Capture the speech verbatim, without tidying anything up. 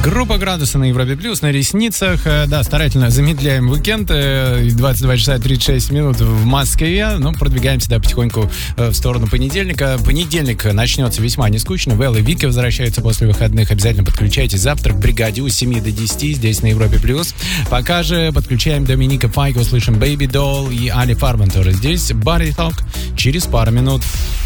Группа «Градусы» на Европе Плюс, на ресницах. Да, старательно замедляем уикенд. двадцать два часа тридцать шесть минут в Москве. Ну, продвигаемся, да, потихоньку в сторону понедельника. Понедельник начнется весьма нескучно. Вэл и Вики возвращаются после выходных. Обязательно подключайтесь завтра к бригаде с семи до десяти здесь на Европе Плюс. Пока же подключаем Доминика Файко, услышим Baby Doll и Али Фарман тоже здесь. Body Talk через пару минут.